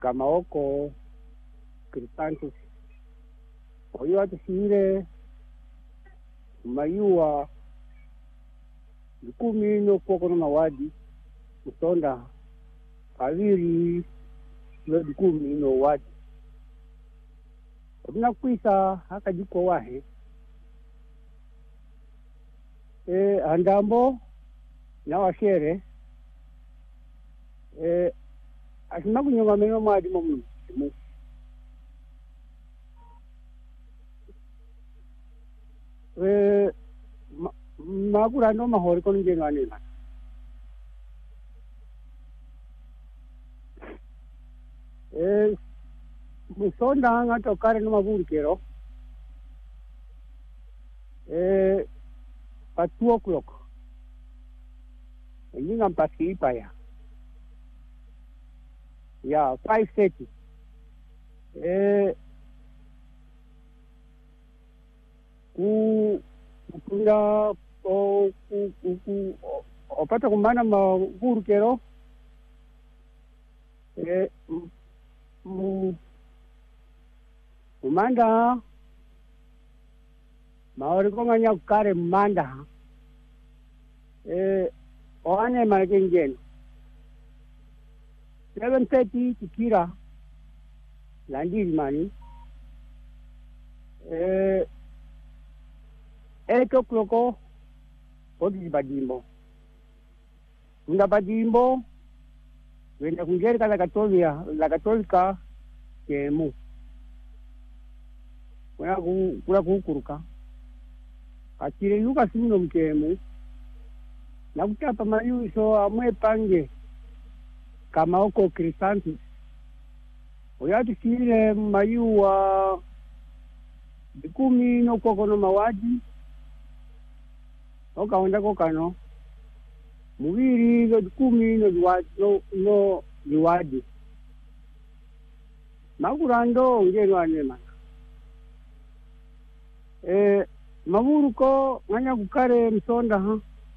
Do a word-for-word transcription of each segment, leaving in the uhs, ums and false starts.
kama oko Crisantus oyo atusire mayua likumi no kwoko no mawadi musonda kaviri lo likumi no wadi odina kwisa hakajiko wahe e andambo na washere e asima kunyonga meno mwadi momu e makura no mahori kono ngengane na e musonda ngato kare no mavurikero e at two o'clock yinga mpasi paya ya five thirty eh ku kunda o ku ku opata kumana mavurikero eh mu umanda maori konganya kare manda eh oane markengen seven thirty tikira landiri mani eh eight o'clock odi badimbo unda badimbo wenda kungereka la katolia la katolika kemu kuna ku kula kukuruka akire luka sino mkemu na kutapa mayuso amwe pange kama oko Crisantus oyati sire mayuwa bikumi no kwoko no mawadi oka onda kokano mubiri no bikumi no liwadi no, no liwadi makurando ngeno anema eh mavuruko nganya kukare msonda ha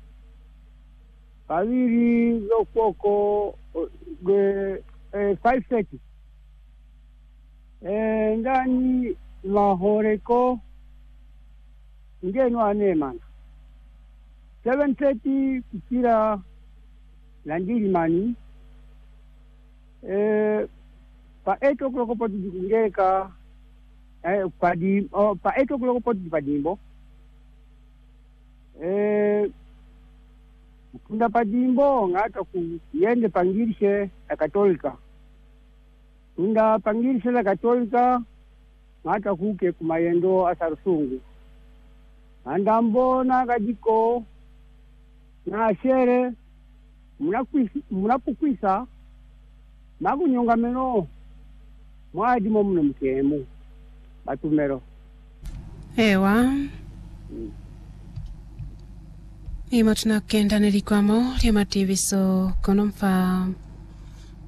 kaviri lo kwoko ge eh, five thirty eh ndani mahoreko ngeno anema seven thirty kukira landiri mani eh pa eight o'clock poti kungeka eh padi oh, pa eight o'clock poti padimbo eh kunda padimbo ngata ku yende pangirishe la katolika kunda pangirishe la katolika ngata kuke kumayendo asarusungu andambo na gajiko na shere munakwisi munapukwisa makunyonga meno mwadi momu mkemu batumero ewa mm. Ima tunakenda nilikwamo lya mativiso konomfa